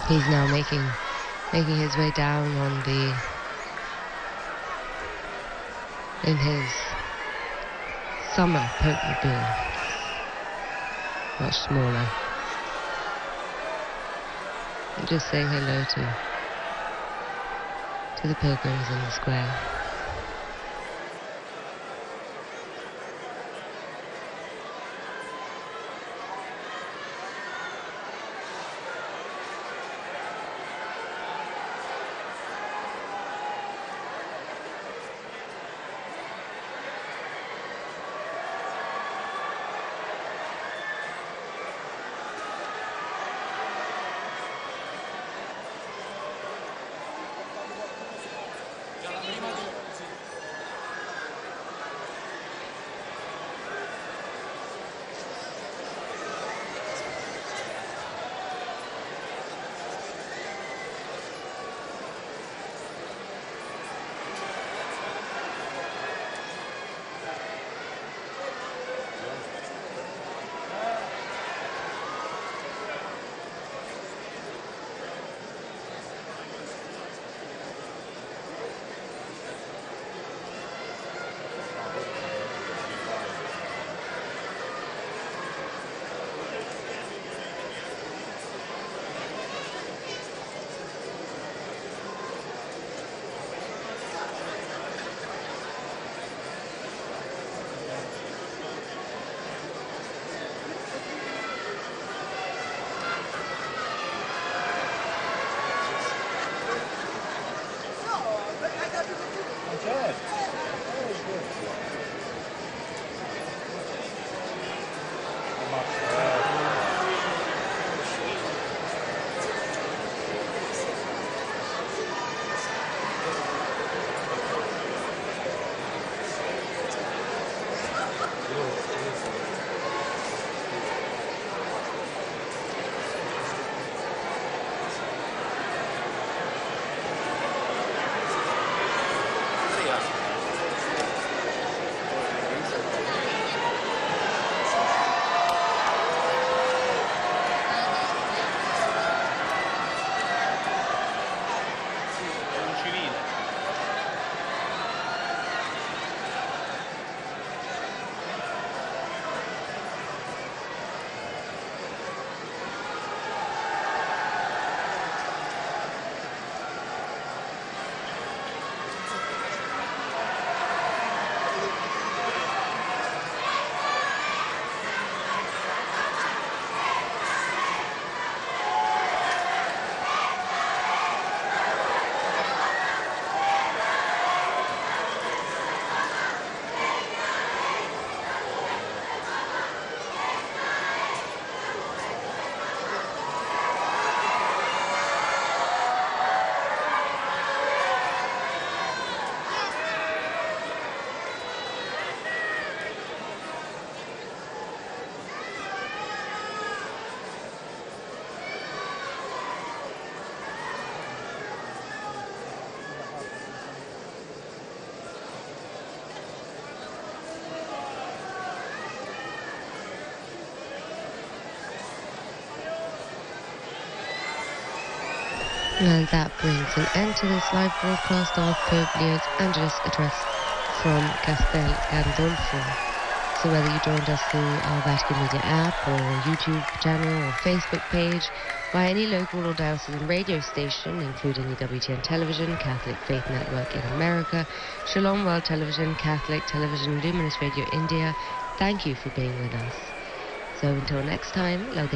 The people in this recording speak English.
He's now making his way down in his summer Popemobile, much smaller. I'm just saying hello to the pilgrims in the square. And that brings an end to this live broadcast of Pope Leo's Angelus address from Castel Gandolfo. So whether you joined us through our Vatican Media app or YouTube channel or Facebook page, by any local or diocesan radio station, including EWTN Television, Catholic Faith Network in America, Shalom World Television, Catholic Television, Luminous Radio India, thank you for being with us. So until next time, Laudetur